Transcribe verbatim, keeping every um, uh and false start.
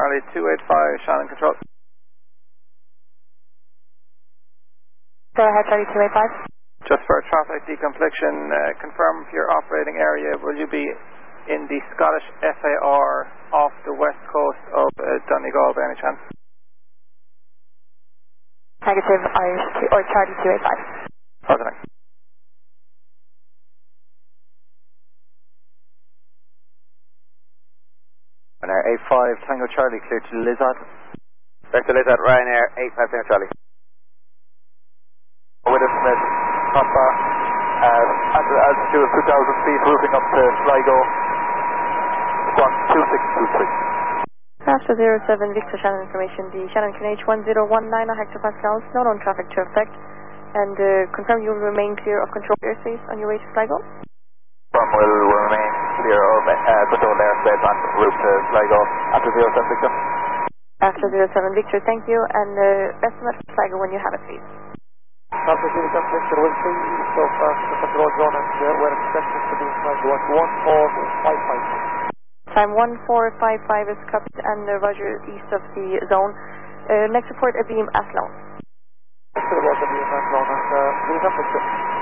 Charlie two eight five, Shannon Control. Go ahead, Charlie two eight five. Just for traffic deconfliction, uh, confirm for your operating area, will you be in the Scottish F A R off the west coast of uh, Donegal by any chance? Negative, Irish two, or Charlie two eight five. Positive. Ryanair eight five, Tango Charlie, clear to Lizard. Back to Lizard, Ryanair eight five, Tango Charlie. William Smith, Papa, uh, at altitude of two thousand feet, routing up to Sligo, squawk two six two three. After zero seven, Victor Shannon information, the Shannon K H one zero one nine hectopascals, no known traffic to affect, and uh, confirm you will remain clear of control airspace on your way to Sligo? Confirm will remain clear of uh, control airspace on route to Sligo after zero seven, Victor. After zero seven, Victor, thank you, and uh, estimate for Sligo when you have it, please. After zero seven, Victor, we'll see east of uh, the control zone, and uh, we're expecting to be in Sligo at one four five five. Time one four five five is copied, and uh, Roger east of the zone. Uh, next report, Abeam Athlone. Next report, Abeam Athlone, and uh, we'll have to